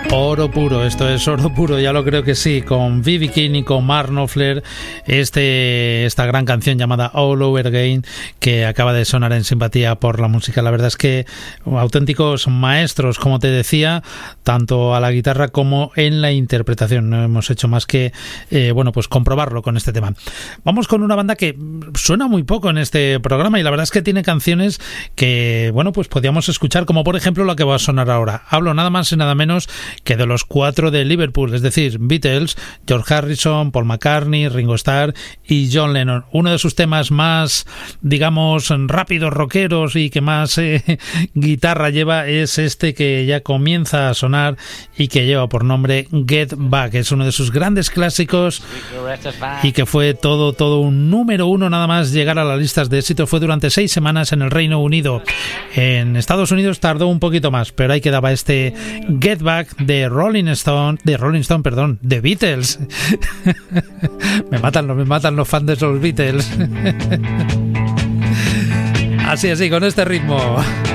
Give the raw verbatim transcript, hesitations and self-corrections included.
Oro puro, esto es oro puro, ya lo creo que sí, con B B King y con Mark Knopfler, este, esta gran canción llamada All Over Again, que acaba de sonar en Simpatía por la Música. La verdad es que auténticos maestros, como te decía, tanto a la guitarra como en la interpretación. No hemos hecho más que, eh, bueno, pues comprobarlo con este tema. Vamos con una banda que suena muy poco en este programa y la verdad es que tiene canciones que, bueno, pues podíamos escuchar, como por ejemplo la que va a sonar ahora. Hablo nada más y nada menos que de los cuatro de Liverpool, es decir, Beatles, George Harrison, Paul McCartney, Ringo Starr y John Lennon. Uno de sus temas más, digamos, rápidos, rockeros y que más eh, guitarra lleva es este que ya comienza a sonar y que lleva por nombre Get Back. Es uno de sus grandes clásicos y que fue todo, todo un número uno nada más llegar a las listas de éxito. Fue durante seis semanas en el Reino Unido. En Estados Unidos tardó un poquito más, pero ahí quedaba este Get Back de Rolling Stone, de Rolling Stone, perdón, de Beatles. me matan, me matan los fans de los Beatles. Así, así, con este ritmo.